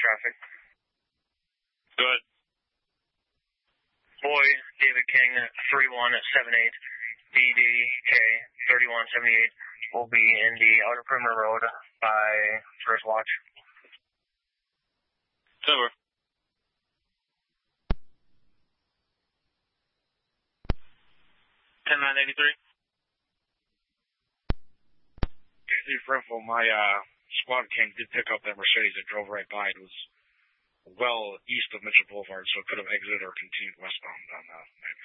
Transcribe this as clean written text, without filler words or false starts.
traffic. Good. Boy, David King, 3178, BDK 3178 will be in the Outer Perimeter Road by First Watch. Over. 10983. For info, my squad king did pick up that Mercedes that drove right by. It was well east of Mitchell Boulevard, so it could have exited or continued westbound on